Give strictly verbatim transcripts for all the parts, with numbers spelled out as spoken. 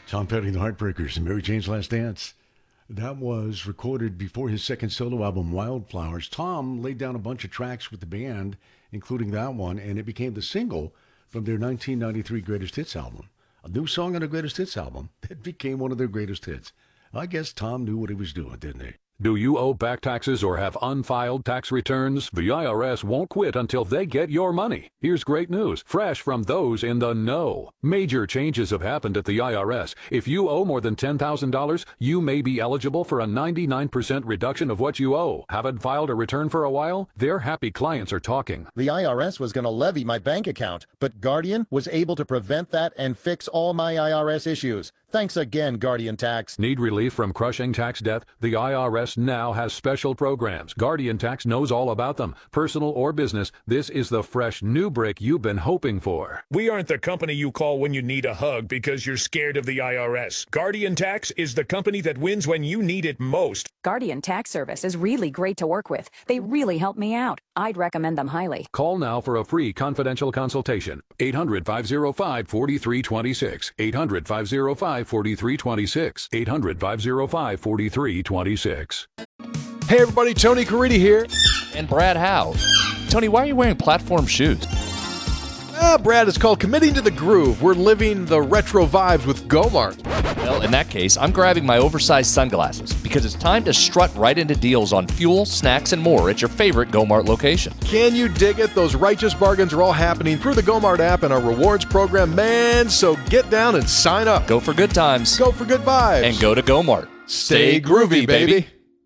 Tom Petty and the Heartbreakers and Mary Jane's Last Dance. That was recorded before his second solo album, Wildflowers. Tom laid down a bunch of tracks with the band, including that one, and it became the single from their nineteen ninety-three Greatest Hits album. A new song on a Greatest Hits album that became one of their greatest hits. I guess Tom knew what he was doing, didn't he? Do you owe back taxes or have unfiled tax returns? The I R S won't quit until they get your money. Here's great news, fresh from those in the know. Major changes have happened at the I R S. If you owe more than ten thousand dollars, you may be eligible for a ninety-nine percent reduction of what you owe. Haven't filed a return for a while? Their happy clients are talking. The I R S was going to levy my bank account, but Guardian was able to prevent that and fix all my I R S issues. Thanks again, Guardian Tax. Need relief from crushing tax debt? The I R S now has special programs. Guardian Tax knows all about them. Personal or business, this is the fresh new break you've been hoping for. We aren't the company you call when you need a hug because you're scared of the I R S. Guardian Tax is the company that wins when you need it most. Guardian Tax Service is really great to work with. They really help me out. I'd recommend them highly. Call now for a free confidential consultation. eight hundred, five oh five, four three two six. eight hundred, five oh five, four three two six. eight hundred, five oh five, four three two six. Hey everybody, Tony Caridi here. And Brad Howe. Tony, why are you wearing platform shoes? Ah, Brad, it's called Committing to the Groove. We're living the retro vibes with Gomart. Well, in that case, I'm grabbing my oversized sunglasses because it's time to strut right into deals on fuel, snacks, and more at your favorite Gomart location. Can you dig it? Those righteous bargains are all happening through the Gomart app and our rewards program, man. So get down and sign up. Go for good times. Go for good vibes. And go to Gomart. Stay groovy, baby.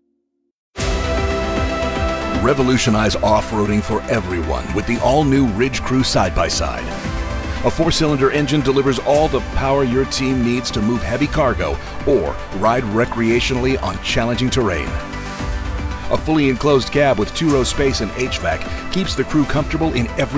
Revolutionize off-roading for everyone with the all-new Ridge Crew side-by-side. A four-cylinder engine delivers all the power your team needs to move heavy cargo or ride recreationally on challenging terrain. A fully enclosed cab with two-row space and H V A C keeps the crew comfortable in every